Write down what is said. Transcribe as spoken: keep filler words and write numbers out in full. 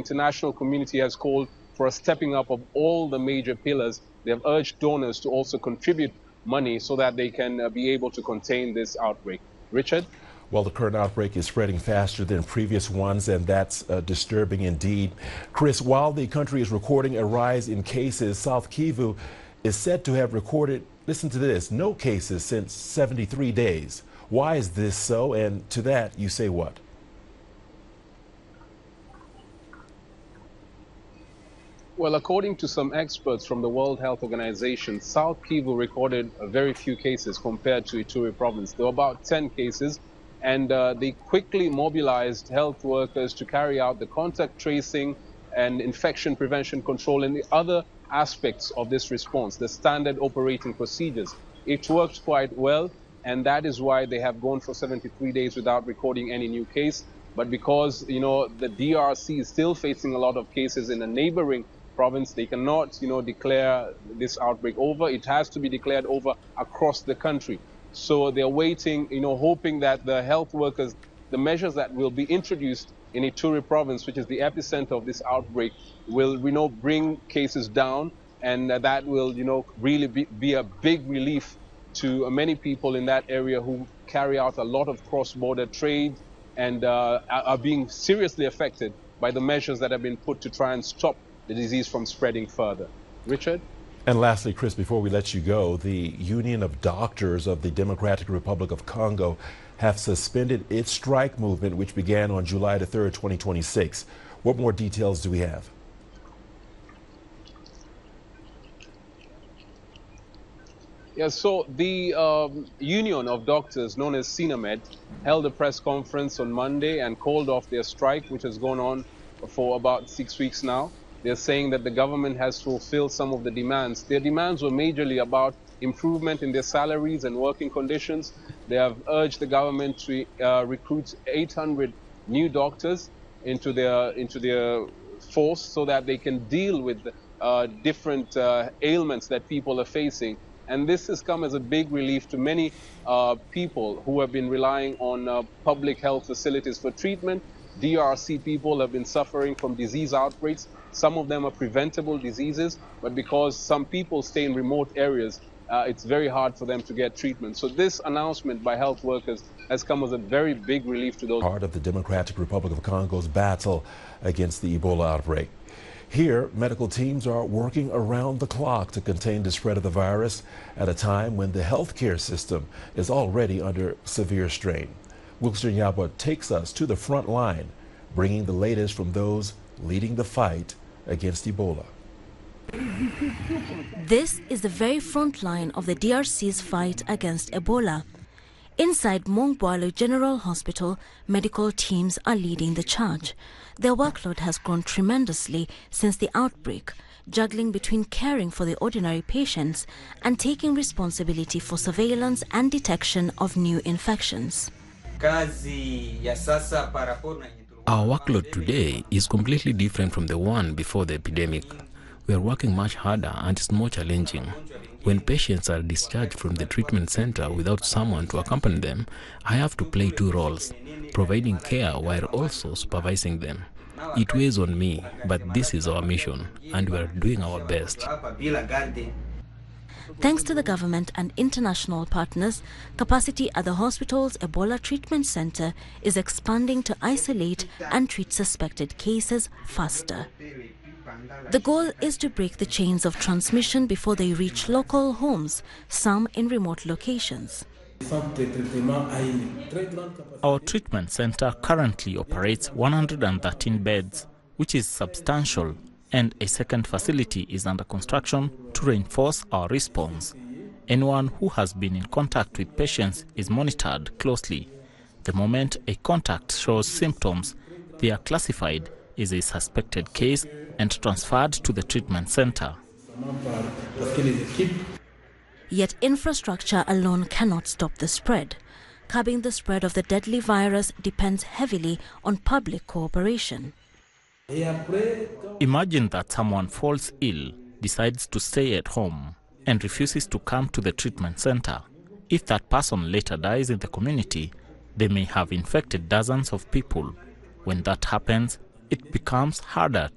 international community has called for a stepping up of all the major pillars. They have urged donors to also contribute money so that they can uh, be able to contain this outbreak. Richard? Well, the current outbreak is spreading faster than previous ones, and that's uh, disturbing indeed. Chris, while the country is recording a rise in cases, South Kivu is said to have recorded, listen to this, no cases since seventy-three days. Why is this so? And to that, you say what? Well, according to some experts from the World Health Organization, South Kivu recorded very few cases compared to Ituri province. There were about ten cases, and uh, they quickly mobilized health workers to carry out the contact tracing and infection prevention control and the other aspects of this response, the standard operating procedures. It worked quite well, and that is why they have gone for seventy-three days without recording any new case. But because, you know, the D R C is still facing a lot of cases in a neighboring province, they cannot, you know, declare this outbreak over. It has to be declared over across the country. So they're waiting, you know, hoping that the health workers, the measures that will be introduced in Ituri province, which is the epicenter of this outbreak, will, you know, bring cases down, and uh, that will, you know, really be, be a big relief to uh, many people in that area who carry out a lot of cross-border trade and uh, are being seriously affected by the measures that have been put to try and stop the disease from spreading further. Richard? And lastly, Chris, before we let you go, the Union of Doctors of the Democratic Republic of Congo have suspended its strike movement, which began on July the third, twenty twenty-six. What more details do we have? Yeah, so the um, Union of Doctors, known as SINAMED, held a press conference on Monday and called off their strike, which has gone on for about six weeks now. They're saying that the government has fulfilled some of the demands. Their demands were majorly about improvement in their salaries and working conditions. They have urged the government to uh, recruit eight hundred new doctors into their, into their force so that they can deal with uh, different uh, ailments that people are facing. And this has come as a big relief to many uh, people who have been relying on uh, public health facilities for treatment. D R C people have been suffering from disease outbreaks. Some of them are preventable diseases, but because some people stay in remote areas, uh, it's very hard for them to get treatment. So this announcement by health workers has come as a very big relief to those. Part of the Democratic Republic of Congo's battle against the Ebola outbreak. Here, medical teams are working around the clock to contain the spread of the virus at a time when the healthcare system is already under severe strain. Wilson Yabwa takes us to the front line, bringing the latest from those leading the fight against Ebola. This is the very front line of the D R C's fight against Ebola. Inside Mongboalo General Hospital, medical teams are leading the charge. Their workload has grown tremendously since the outbreak, juggling between caring for the ordinary patients and taking responsibility for surveillance and detection of new infections. Our workload today is completely different from the one before the epidemic. We are working much harder and it's more challenging. When patients are discharged from the treatment center without someone to accompany them, I have to play two roles, providing care while also supervising them. It weighs on me, but this is our mission, and we are doing our best. Thanks to the government and international partners, capacity at the hospital's Ebola treatment center is expanding to isolate and treat suspected cases faster. The goal is to break the chains of transmission before they reach local homes, some in remote locations. Our treatment center currently operates one hundred thirteen beds, which is substantial, and a second facility is under construction to reinforce our response. Anyone who has been in contact with patients is monitored closely. The moment a contact shows symptoms, they are classified as a suspected case and transferred to the treatment center. Yet infrastructure alone cannot stop the spread. Curbing the spread of the deadly virus depends heavily on public cooperation. Imagine that someone falls ill, decides to stay at home, and refuses to come to the treatment center. If that person later dies in the community, they may have infected dozens of people. When that happens, it becomes harder